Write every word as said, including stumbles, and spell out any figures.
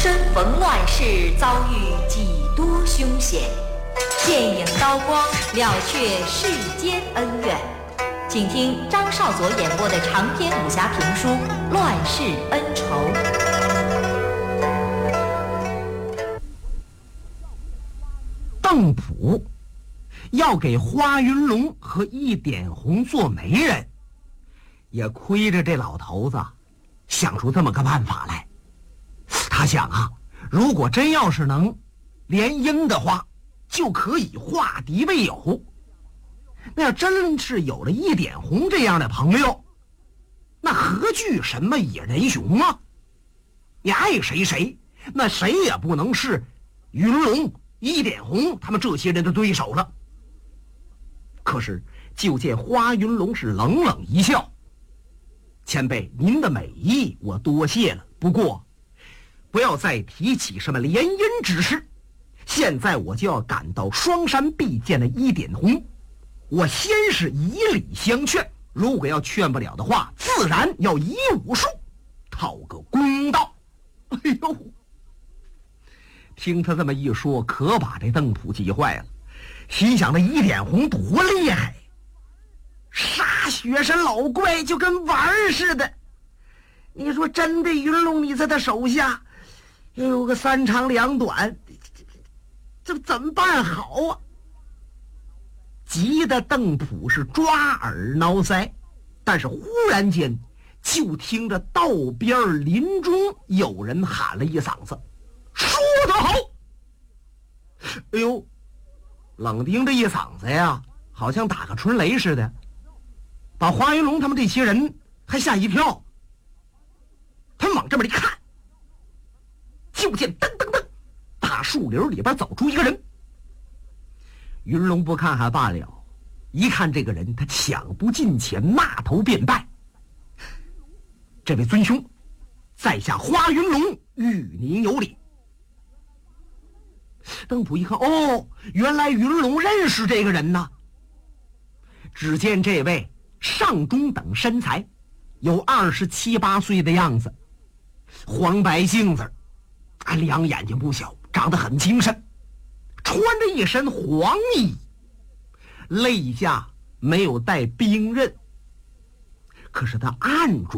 身逢乱世，遭遇几多凶险，剑影刀光，了却世间恩怨。请听张少佐演播的长篇武侠评书《乱世恩仇》。 邓普要给花云龙和一点红做媒人，也亏着这老头子想出这么个办法来。他想啊，如果真要是能联姻的话，就可以化敌为友。那要真是有了一点红这样的朋友，那何惧什么野人熊啊？你爱谁谁，那谁也不能是云龙、一点红他们这些人的对手了。可是就见花云龙是冷冷一笑：“前辈，您的美意我多谢了，不过不要再提起什么联姻之事。现在我就要赶到双山必见的一点红，我先是以礼相劝，如果要劝不了的话，自然要以武术讨个公道。”哎呦，听他这么一说，可把这邓普急坏了，心想：这一点红多厉害，杀雪神老怪就跟玩儿似的。你说真的，云龙你在他手下又有个三长两短，这怎么办好啊？急得邓普是抓耳挠腮，但是忽然间就听着道边林中有人喊了一嗓子：“说得好！”哎呦，冷丁这一嗓子呀，好像打个春雷似的，把花云龙他们这些人还吓一跳。他们往这边一看，就见噔噔噔，大树林里边走出一个人。云龙不看还罢了，一看这个人，他抢不近前，那头便拜：“这位尊兄，在下花云龙，与您有礼。”邓普一看，哦，原来云龙认识这个人呢。只见这位上中等身材，有二十七八岁的样子，黄白净子，啊，两眼睛不小，长得很精神，穿着一身黄衣，肋下没有带兵刃，可是他按住